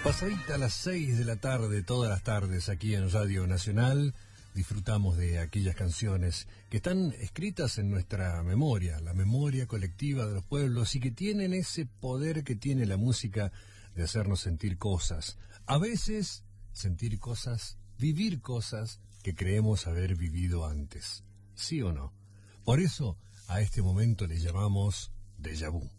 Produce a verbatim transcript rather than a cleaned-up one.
Pasadita a las seis de la tarde, todas las tardes aquí en Radio Nacional, disfrutamos de aquellas canciones que están escritas en nuestra memoria, la memoria colectiva de los pueblos, y que tienen ese poder que tiene la música de hacernos sentir cosas. A veces sentir cosas, vivir cosas que creemos haber vivido antes. ¿Sí o no? Por eso a este momento le llamamos déjà vu.